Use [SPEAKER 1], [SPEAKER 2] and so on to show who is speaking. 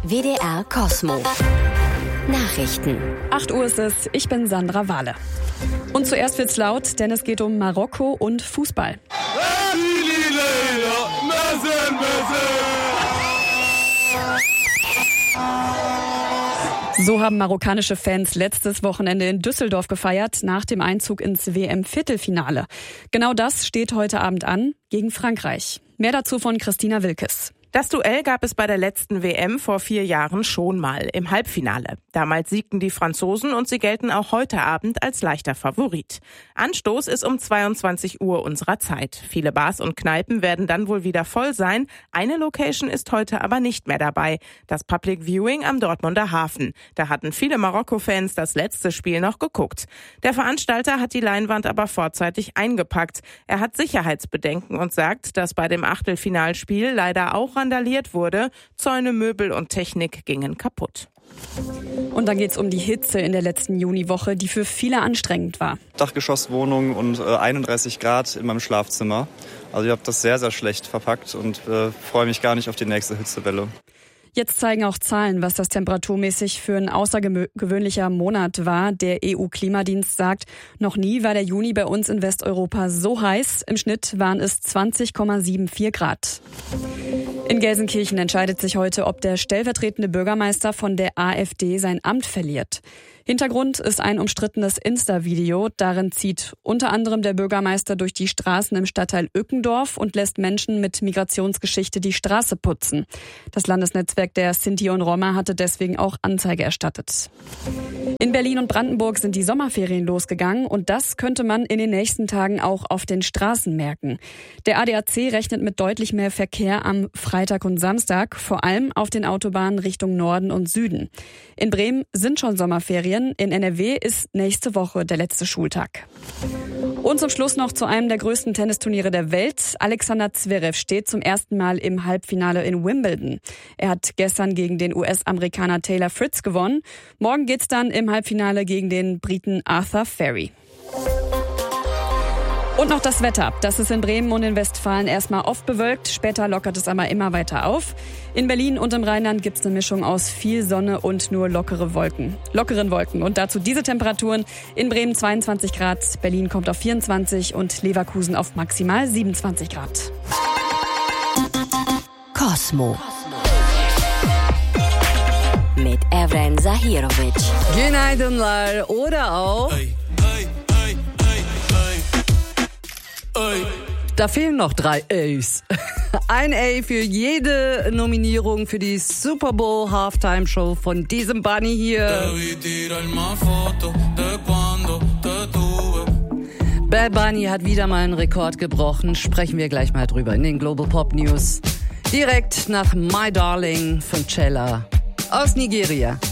[SPEAKER 1] WDR Cosmo. Nachrichten.
[SPEAKER 2] 8 Uhr ist es, ich bin Sandra Wahle. Und zuerst wird's laut, denn es geht um Marokko und Fußball. So haben marokkanische Fans letztes Wochenende in Düsseldorf gefeiert, nach dem Einzug ins WM-Viertelfinale. Genau das steht heute Abend an, gegen Frankreich. Mehr dazu von Christina Wilkes.
[SPEAKER 3] Das Duell gab es bei der letzten WM vor 4 Jahren schon mal, im Halbfinale. Damals siegten die Franzosen und sie gelten auch heute Abend als leichter Favorit. Anstoß ist um 22 Uhr unserer Zeit. Viele Bars und Kneipen werden dann wohl wieder voll sein. Eine Location ist heute aber nicht mehr dabei. Das Public Viewing am Dortmunder Hafen. Da hatten viele Marokko-Fans das letzte Spiel noch geguckt. Der Veranstalter hat die Leinwand aber vorzeitig eingepackt. Er hat Sicherheitsbedenken und sagt, dass bei dem Achtelfinalspiel leider auch randaliert wurde. Zäune, Möbel und Technik gingen kaputt.
[SPEAKER 2] Und dann geht's um die Hitze in der letzten Juniwoche, die für viele anstrengend war.
[SPEAKER 4] Dachgeschosswohnung und 31 Grad in meinem Schlafzimmer. Also ich habe das sehr, sehr schlecht verpackt und freue mich gar nicht auf die nächste Hitzewelle.
[SPEAKER 2] Jetzt zeigen auch Zahlen, was das temperaturmäßig für ein außergewöhnlicher Monat war. Der EU-Klimadienst sagt, noch nie war der Juni bei uns in Westeuropa so heiß. Im Schnitt waren es 20,74 Grad. In Gelsenkirchen entscheidet sich heute, ob der stellvertretende Bürgermeister von der AfD sein Amt verliert. Hintergrund ist ein umstrittenes Insta-Video. Darin zieht unter anderem der Bürgermeister durch die Straßen im Stadtteil Ückendorf und lässt Menschen mit Migrationsgeschichte die Straße putzen. Das Landesnetzwerk der Sinti und Roma hatte deswegen auch Anzeige erstattet. In Berlin und Brandenburg sind die Sommerferien losgegangen und das könnte man in den nächsten Tagen auch auf den Straßen merken. Der ADAC rechnet mit deutlich mehr Verkehr am Freitag und Samstag, vor allem auf den Autobahnen Richtung Norden und Süden. In Bremen sind schon Sommerferien. In NRW ist nächste Woche der letzte Schultag. Und zum Schluss noch zu einem der größten Tennisturniere der Welt. Alexander Zverev steht zum ersten Mal im Halbfinale in Wimbledon. Er hat gestern gegen den US-Amerikaner Taylor Fritz gewonnen. Morgen geht's dann im Halbfinale gegen den Briten Arthur Ferry. Und noch das Wetter. Das ist in Bremen und in Westfalen erstmal oft bewölkt. Später lockert es aber immer weiter auf. In Berlin und im Rheinland gibt es eine Mischung aus viel Sonne und nur lockeren Wolken. Und dazu diese Temperaturen. In Bremen 22 Grad, Berlin kommt auf 24 und Leverkusen auf maximal 27 Grad.
[SPEAKER 1] Cosmo. Mit Evren Zahirovic.
[SPEAKER 5] Günaydınlar oder auch... Da fehlen noch 3 A's. Ein A für jede Nominierung für die Super Bowl Halftime Show von diesem Bunny hier. Bad Bunny hat wieder mal einen Rekord gebrochen. Sprechen wir gleich mal drüber in den Global Pop News. Direkt nach My Darling von Cella aus Nigeria.